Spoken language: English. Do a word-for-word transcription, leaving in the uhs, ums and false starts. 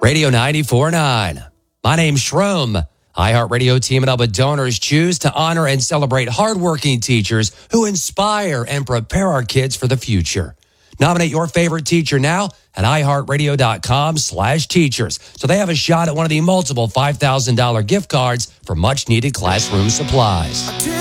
Radio ninety-four point nine. My name's Shroom. iHeartRadio teaming up with donors choose to honor and celebrate hardworking teachers who inspire and prepare our kids for the future. Nominate your favorite teacher now at iHeartRadio.com slash teachers so they have a shot at one of the multiple five thousand dollars gift cards for much-needed classroom supplies.